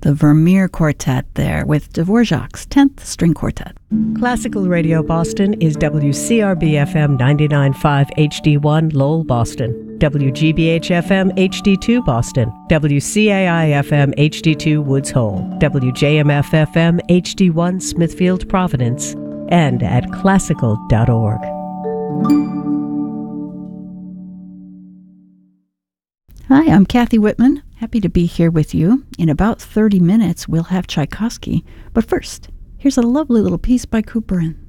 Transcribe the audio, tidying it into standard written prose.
The Vermeer Quartet there with Dvorak's 10th String Quartet. Classical Radio Boston is WCRB-FM 99.5 HD1 Lowell, Boston, WGBH-FM HD2 Boston, WCAI-FM HD2 Woods Hole, WJMF-FM HD1 Smithfield, Providence, and at classical.org. Hi, I'm Kathy Whitman. Happy to be here with you. In about 30 minutes, we'll have Tchaikovsky. But first, here's a lovely little piece by Couperin.